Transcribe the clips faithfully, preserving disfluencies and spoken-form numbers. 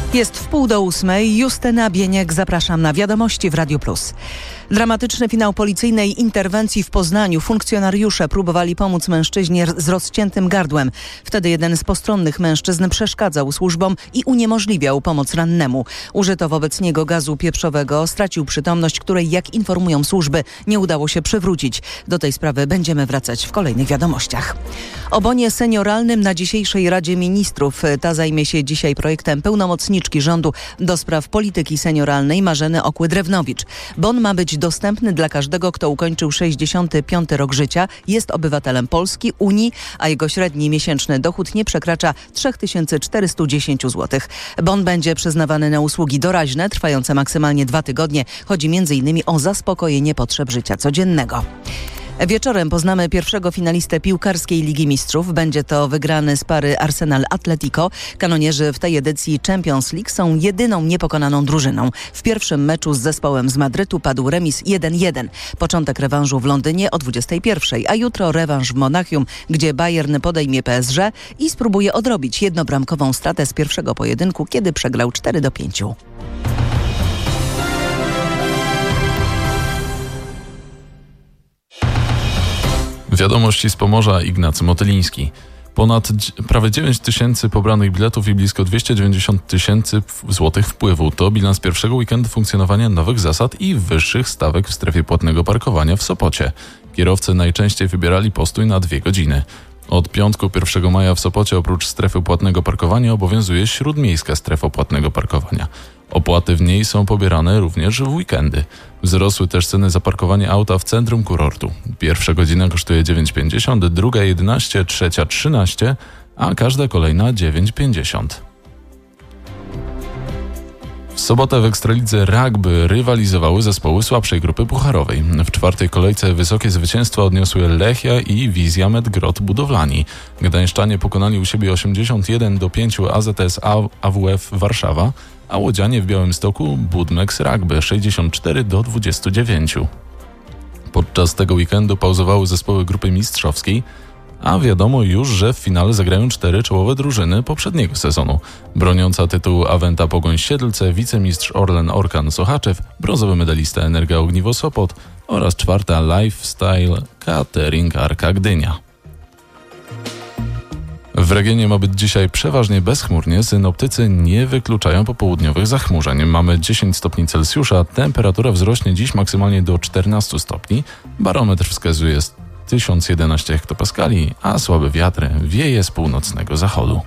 Jest w pół do ósmej. Justyna Bieniek, zapraszam na Wiadomości w Radiu Plus. Dramatyczny finał policyjnej interwencji w Poznaniu. Funkcjonariusze próbowali pomóc mężczyźnie z rozciętym gardłem. Wtedy jeden z postronnych mężczyzn przeszkadzał służbom i uniemożliwiał pomoc rannemu. Użyto wobec niego gazu pieprzowego. Stracił przytomność, której, jak informują służby, nie udało się przywrócić. Do tej sprawy będziemy wracać w kolejnych wiadomościach. O bonie senioralnym na dzisiejszej Radzie Ministrów. Ta zajmie się dzisiaj projektem pełnomocniczki rządu do spraw polityki senioralnej Marzeny Okły-Drewnowicz. Bon ma być dostępny dla każdego, kto ukończył sześćdziesiąty piąty rok życia, jest obywatelem Polski, Unii, a jego średni miesięczny dochód nie przekracza trzy tysiące czterysta dziesięć złotych. Bon będzie przyznawany na usługi doraźne, trwające maksymalnie dwa tygodnie. Chodzi między innymi o zaspokojenie potrzeb życia codziennego. Wieczorem poznamy pierwszego finalistę piłkarskiej Ligi Mistrzów. Będzie to wygrany z pary Arsenal-Atletico. Kanonierzy w tej edycji Champions League są jedyną niepokonaną drużyną. W pierwszym meczu z zespołem z Madrytu padł remis jeden jeden. Początek rewanżu w Londynie o dwudziestej pierwszej, a jutro rewanż w Monachium, gdzie Bayern podejmie P S G i spróbuje odrobić jednobramkową stratę z pierwszego pojedynku, kiedy przegrał cztery do pięciu. Wiadomości z Pomorza, Ignacy Motyliński. Ponad prawie dziewięć tysięcy pobranych biletów i blisko dwieście dziewięćdziesiąt tysięcy złotych wpływu. To bilans pierwszego weekendu funkcjonowania nowych zasad i wyższych stawek w strefie płatnego parkowania w Sopocie. Kierowcy najczęściej wybierali postój na dwie godziny. Od piątku pierwszego maja w Sopocie oprócz strefy płatnego parkowania obowiązuje śródmiejska strefa płatnego parkowania. Opłaty w niej są pobierane również w weekendy. Wzrosły też ceny za parkowanie auta w centrum kurortu. Pierwsza godzina kosztuje dziewięć pięćdziesiąt, druga jedenaście, trzecia trzynaście, a każda kolejna dziewięć pięćdziesiąt. W sobotę w Ekstralidze Rugby rywalizowały zespoły słabszej grupy pucharowej. W czwartej kolejce wysokie zwycięstwa odniosły Lechia i Wizja Medgrod Budowlani. Gdańszczanie pokonali u siebie osiemdziesiąt jeden do pięciu A Z S A W F Warszawa, a łodzianie w Białymstoku Budmex Rugby sześćdziesiąt cztery do dwudziestu dziewięciu. Podczas tego weekendu pauzowały zespoły grupy mistrzowskiej, a wiadomo już, że w finale zagrają cztery czołowe drużyny poprzedniego sezonu. Broniąca tytułu Awenta Pogoń Siedlce, wicemistrz Orlen Orkan Sochaczew, brązowy medalista Energa Ogniwo Sopot oraz czwarta Lifestyle Catering Arka Gdynia. W regionie ma być dzisiaj przeważnie bezchmurnie, synoptycy nie wykluczają popołudniowych zachmurzeń. Mamy dziesięć stopni Celsjusza, temperatura wzrośnie dziś maksymalnie do czternastu stopni, barometr wskazuje tysiąc jedenaście hektopaskali, a słaby wiatr wieje z północnego zachodu.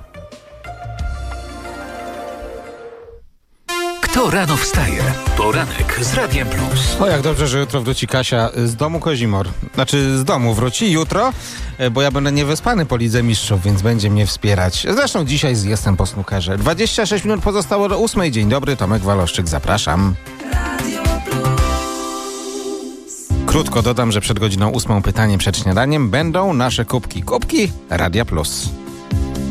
Kto rano wstaje? Poranek z Radiem Plus. O, jak dobrze, że jutro wróci Kasia z domu Kozimor. Znaczy z domu wróci jutro, bo ja będę niewyspany po Lidze Mistrzów, więc będzie mnie wspierać. Zresztą dzisiaj jestem po snookerze. dwadzieścia sześć minut pozostało do ósmej. Dzień dobry, Tomek Waloszczyk, zapraszam. Krótko dodam, że przed godziną ósmą pytaniem przed śniadaniem będą nasze kubki. Kubki Radia Plus.